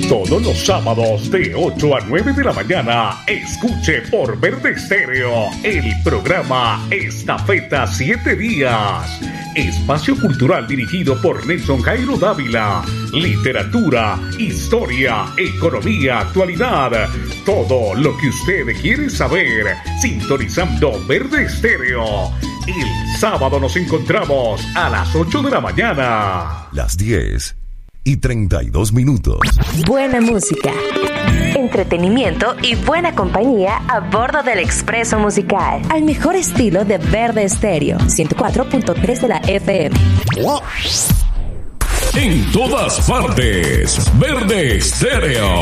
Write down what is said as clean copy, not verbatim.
Todos los sábados de 8 a 9 de la mañana, escuche por Verde Estéreo el programa Estafeta 7 Días. Espacio cultural dirigido por Nelson Jairo Dávila. Literatura, historia, economía, actualidad. Todo lo que usted quiere saber, sintonizando Verde Estéreo. El sábado nos encontramos a las 8 de la mañana. Las 10:32. Buena música, entretenimiento y buena compañía a bordo del Expreso Musical. Al mejor estilo de Verde Estéreo, 104.3 de la FM. En todas partes, Verde Estéreo.